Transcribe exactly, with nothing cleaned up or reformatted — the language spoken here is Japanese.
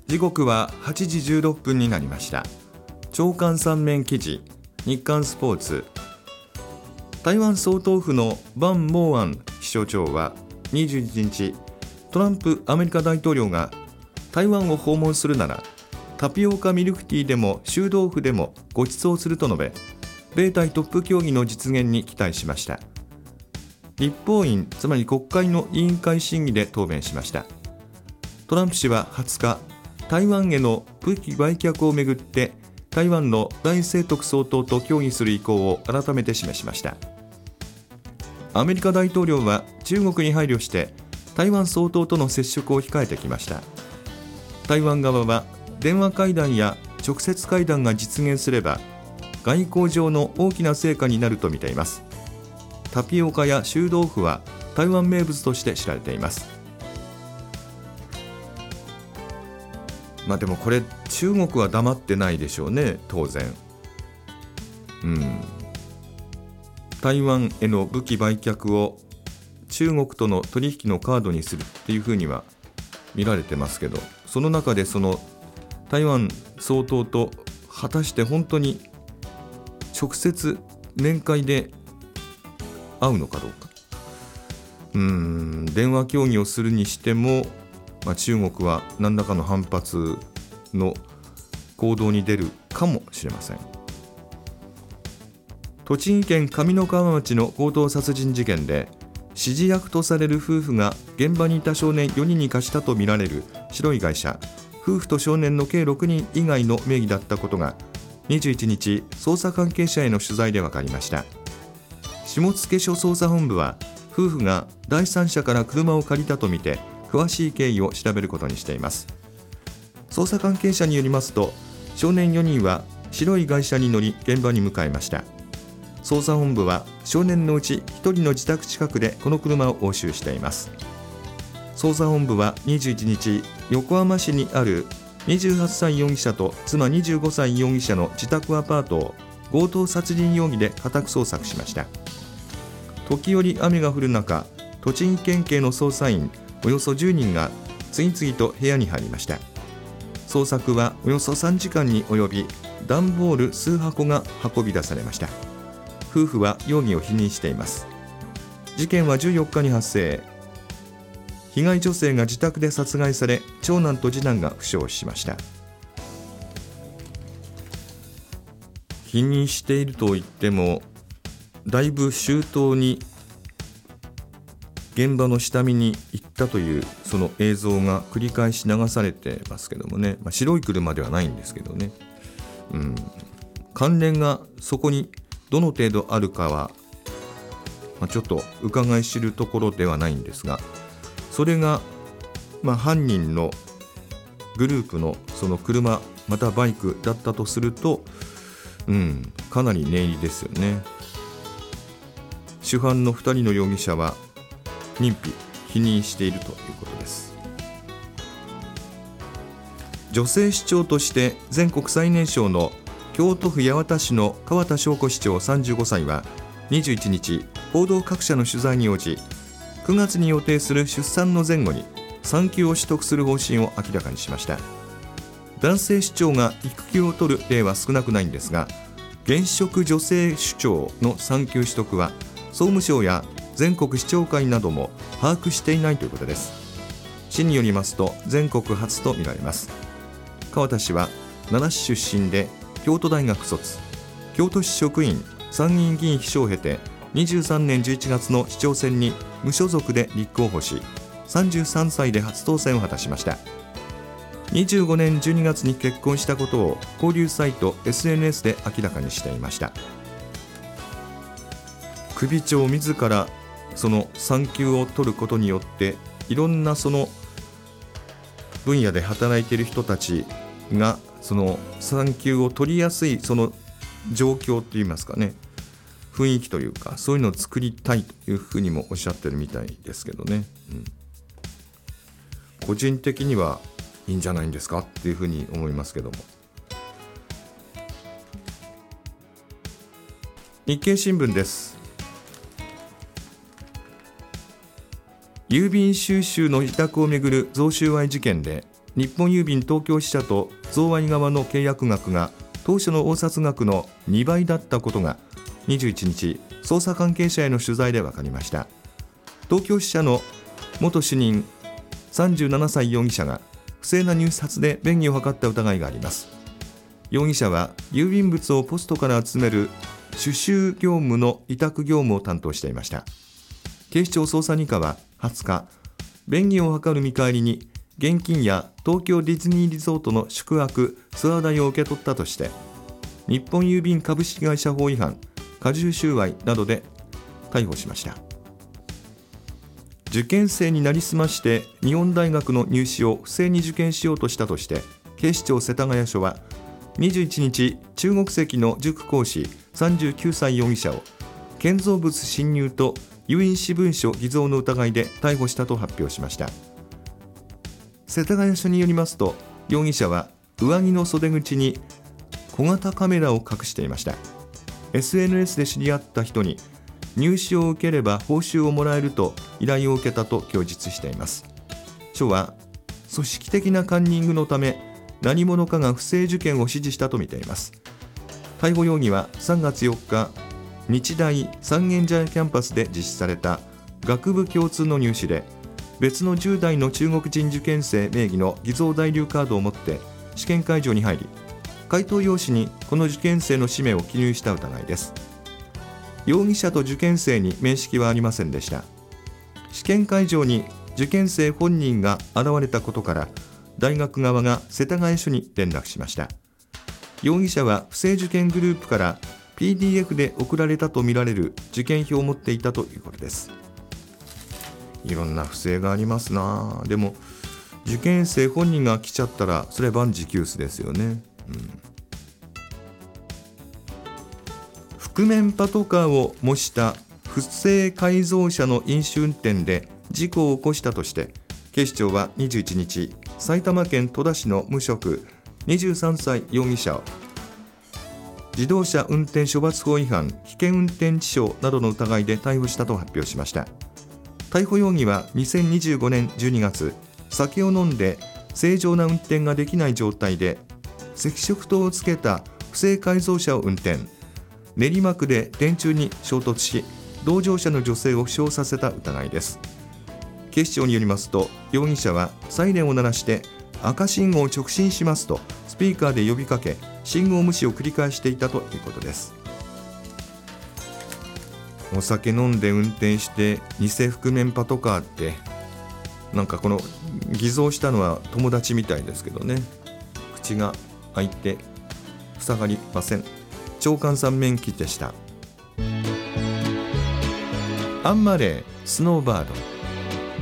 時刻ははちじじゅうろっぷんになりました。朝刊三面記事、日刊スポーツ。台湾総統府のバン・モーアン秘書長はにじゅういちにち、トランプアメリカ大統領が台湾を訪問するならタピオカミルクティーでも臭豆腐でもご馳走すると述べ、米台トップ協議の実現に期待しました。立法院、つまり国会の委員会審議で答弁しました。トランプ氏ははつか、台湾への武器売却をめぐって台湾の頼清徳総統と協議する意向を改めて示しました。アメリカ大統領は中国に配慮して台湾総統との接触を控えてきました。台湾側は電話会談や直接会談が実現すれば外交上の大きな成果になると見ています。タピオカや臭豆腐は台湾名物として知られています。まあでもこれ中国は黙ってないでしょうね、当然。うん台湾への武器売却を中国との取引のカードにするっていうふうには見られてますけど、その中でその台湾総統と果たして本当に直接面会で会うのかどうか。うーん電話協議をするにしても、まあ、中国は何らかの反発の行動に出るかもしれません。栃木県上三川町の強盗殺人事件で指示役とされる夫婦が現場にいた少年よにんに貸したとみられる白い外車、夫婦と少年の計ろくにん以外の名義だったことがにじゅういちにち捜査関係者への取材で分かりました。下野署捜査本部は夫婦が第三者から車を借りたとみて詳しい経緯を調べることにしています。捜査関係者によりますと、少年よにんは白い外車に乗り現場に向かいました。捜査本部は少年のうちひとりの自宅近くでこの車を押収しています。捜査本部はにじゅういちにち、横浜市にあるにじゅうはっさい容疑者と妻にじゅうごさい容疑者の自宅アパートを強盗殺人容疑で家宅捜索しました。時折雨が降る中、栃木県警の捜査員およそじゅうにんが次々と部屋に入りました。捜索はおよそさんじかんに及び、段ボール数箱が運び出されました。夫婦は容疑を否認しています。事件はじゅうよっかに発生。被害女性が自宅で殺害され、長男と次男が負傷しました。否認していると言っても、だいぶ周到に現場の下見に行ったというその映像が繰り返し流されてますけどもね、まあ、白い車ではないんですけどね、うん、関連がそこにどの程度あるかは、まあ、ちょっと伺い知るところではないんですが、それが、まあ、犯人のグループのその車またバイクだったとすると、うん、かなり念入りですよね。主犯のふたりの容疑者は認否否認しているということです。女性市長として全国最年少の京都府八幡市の川田翔子市長さんじゅうごさいはにじゅういちにち、報道各社の取材に応じ、くがつに予定する出産の前後に産休を取得する方針を明らかにしました。男性市長が育休を取る例は少なくないんですが、現職女性首長の産休取得は総務省や全国市長会なども把握していないということです。市によりますと全国初とみられます。川田氏は奈良市出身で京都大学卒、京都市職員、参議院議員秘書を経てにじゅうさんねんじゅういちがつの市長選に無所属で立候補し、さんじゅうさんさいで初当選を果たしました。にじゅうごねんじゅうにがつに結婚したことを交流サイト エスエヌエス で明らかにしていました。首長自らその産休を取ることによって、いろんなその分野で働いている人たちがその産休を取りやすいその状況といいますかね、雰囲気というか、そういうのを作りたいというふうにもおっしゃってるみたいですけどね、うん、個人的にはいいんじゃないんですかっていうふうに思いますけども。日経新聞です。郵便収集の委託をめぐる贈収賄事件で、 日本郵便東京支社と贈賄側の契約額が当初の応札額のにばいだったことがにじゅういちにち、捜査関係者への取材で分かりました。東京支社の元主任さんじゅうななさい容疑者が不正な入札で便宜を図った疑いがあります。容疑者は郵便物をポストから集める収集業務の委託業務を担当していました。警視庁捜査二課ははつか、便宜を図る見返りに現金や東京ディズニーリゾートの宿泊・ツアー代を受け取ったとして、日本郵便株式会社法違反、加重収賄などで逮捕しました。受験生になりすまして日本大学の入試を不正に受験しようとしたとして、警視庁世田谷署はにじゅういちにち、中国籍の塾講師さんじゅうきゅうさい容疑者を建造物侵入と有印私文書偽造の疑いで逮捕したと発表しました。世田谷署によりますと、容疑者は上着の袖口に小型カメラを隠していました。 エスエヌエス で知り合った人に入試を受ければ報酬をもらえると依頼を受けたと供述しています。署は組織的なカンニングのため何者かが不正受験を指示したとみています。逮捕容疑はさんがつよっか、日大三軒茶屋キャンパスで実施された学部共通の入試で、別のじゅうだいの中国人受験生名義の偽造在留カードを持って試験会場に入り、回答用紙にこの受験生の氏名を記入した疑いです。容疑者と受験生に面識はありませんでした。試験会場に受験生本人が現れたことから、大学側が世田谷署に連絡しました。容疑者は不正受験グループから ピーディーエフ で送られたとみられる受験票を持っていたということです。いろんな不正がありますな。でも受験生本人が来ちゃったらそれは万事休すですよね、うん、覆面パトカーを模した不正改造車の飲酒運転で事故を起こしたとして、警視庁はにじゅういちにち、埼玉県戸田市の無職にじゅうさんさい容疑者を自動車運転処罰法違反、危険運転致傷などの疑いで逮捕したと発表しました。逮捕容疑はにせんにじゅうごねんじゅうにがつ、酒を飲んで正常な運転ができない状態で赤色灯をつけた不正改造車を運転、練馬区で電柱に衝突し同乗者の女性を負傷させた疑いです。警視庁によりますと、容疑者はサイレンを鳴らして赤信号を直進しますとスピーカーで呼びかけ、信号無視を繰り返していたということです。お酒飲んで運転して偽覆面パトカーって、なんかこの偽造したのは友達みたいですけどね、口が開いて塞がりません。長官三面記でした。アンマレースノーバード。